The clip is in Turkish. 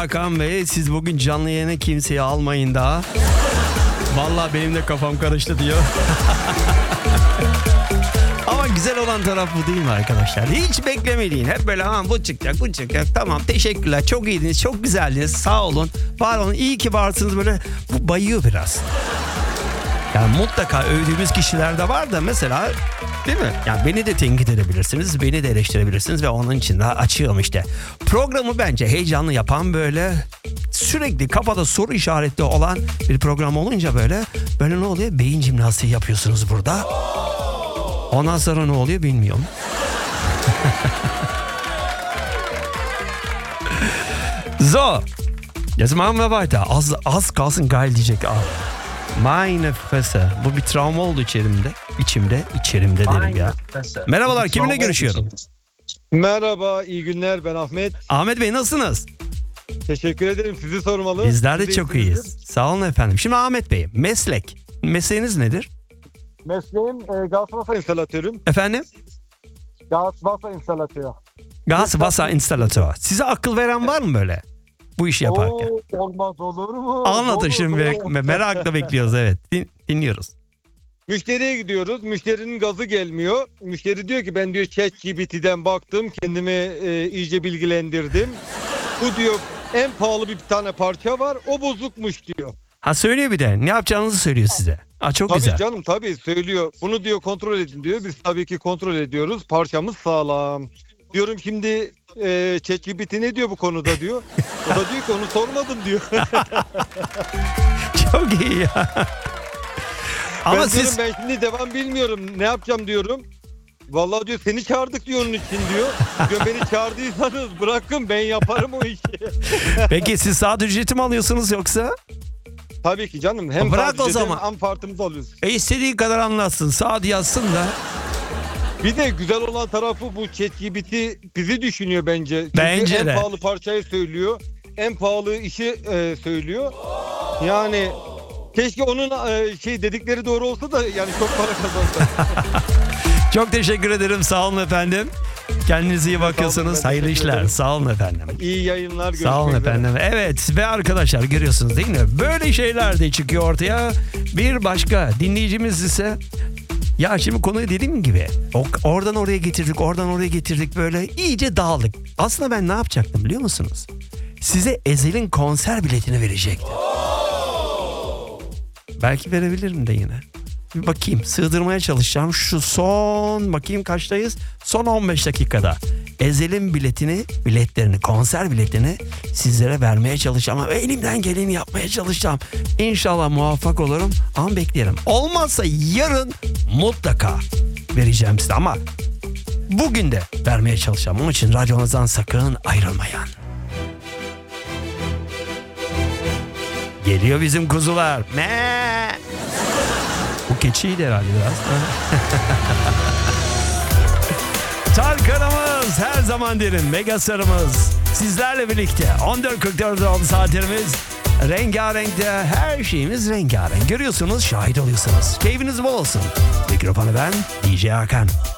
Hakan Bey, siz bugün canlı yayına kimseyi almayın daha. Vallahi benim de kafam karıştı diyor. Ama güzel olan taraf bu değil mi arkadaşlar? Hiç beklemediğin, hep böyle bu çıkacak, bu çıkacak. Tamam, teşekkürler, çok iyiydiniz, çok güzeldiniz, sağ olun, var olun, iyi ki varsınız, böyle bu bayıyor biraz. Yani mutlaka övdüğümüz kişiler de var da mesela, değil mi? Yani beni de tenkit edebilirsiniz, beni de eleştirebilirsiniz ve onun için de açığım işte. Programı bence heyecanlı yapan, böyle sürekli kafada soru işaretli olan bir program olunca böyle ne oluyor? Beyin jimnastiği yapıyorsunuz burada. Ondan sonra ne oluyor bilmiyorum. So, jetzt machen wir weiter. Az kalsın geil diyecek abi. Meine Fresse. Bu bir travma oldu içerimde derim ya. Merhabalar, kiminle görüşüyorum? Merhaba, iyi günler, ben Ahmet. Ahmet Bey, nasılsınız? Teşekkür ederim, sizi sormalı. Bizler de Siz çok iyisiniz. iyiyiz. Sağ olun efendim. Şimdi Ahmet Bey, mesleğiniz nedir? Mesleğim gaz vasa instalatörüm. Efendim? Gaz vasa instalatörü. Gaz Wasser instalatör. Size akıl veren var mı böyle bu işi yaparken? Olmaz olur mu? Anlatın Olur, şimdi, olur. merakla bekliyoruz, evet. Dinliyoruz. Müşteriye gidiyoruz, müşterinin gazı gelmiyor. Müşteri diyor ki ben diyor ChatGPT'den baktım, kendimi iyice bilgilendirdim. Bu diyor en pahalı bir tane parça var, o bozukmuş diyor. Ha, söylüyor bir de ne yapacağınızı söylüyor size. Çok Tabii güzel. canım, tabii söylüyor. Bunu diyor kontrol edin diyor. Biz tabii ki kontrol ediyoruz. Parçamız sağlam. Diyorum şimdi ChatGPT ne diyor bu konuda diyor. O da diyor ki onu sormadım diyor. Çok iyi ya. Ama Ben siz diyorum ben şimdi devam bilmiyorum. Ne yapacağım diyorum. Vallahi diyor seni çağırdık diyor onun için diyor. Diyor beni çağırdıysanız bırakın ben yaparım o işi. peki siz saat ücreti mi alıyorsunuz yoksa? Tabii ki canım. Hem Bırak o sadece zaman. hem farkımızı alıyoruz. İstediği kadar anlatsın. Saat yazsın da. Bir de güzel olan tarafı bu ChatGPT bizi düşünüyor bence. Çünkü Bence en de. pahalı parçayı söylüyor. En pahalı işi söylüyor. Yani keşke onun dedikleri doğru olsa da yani çok para kazansa. Çok teşekkür ederim. Sağ olun efendim. Kendinize iyi bakıyorsunuz. ben Hayırlı teşekkür işler. ederim. Sağ olun efendim. İyi yayınlar. Sağ olun görüşmek üzere. efendim. Evet ve arkadaşlar, görüyorsunuz değil mi? Böyle şeyler de çıkıyor ortaya. Bir başka dinleyicimiz ise, ya şimdi konuyu dediğim gibi oradan oraya getirdik, böyle iyice dağıldık. Aslında ben ne yapacaktım biliyor musunuz? Size Ezel'in konser biletini verecektim. Belki verebilirim de yine. Bir bakayım, sığdırmaya çalışacağım. Şu son, bakayım kaçtayız? Son 15 dakikada Ezel'in biletlerini, konser biletini sizlere vermeye çalışacağım. Ama elimden geleni yapmaya çalışacağım. İnşallah muvaffak olurum ama bekleyelim. Olmazsa yarın mutlaka vereceğim size ama bugün de vermeye çalışacağım. Onun için radyonuzdan sakın ayrılmayın. Geliyor bizim kuzular. Bu keçiydi herhalde biraz. Tarkan'ımız her zaman derin. Megastarımız sizlerle birlikte. 14.44 oldu saatlerimiz. Rengarenkte, her şeyimiz rengarenk. Görüyorsunuz, şahit oluyorsunuz. Keyfiniz bol olsun. Mikrofonu ben, DJ Hakan.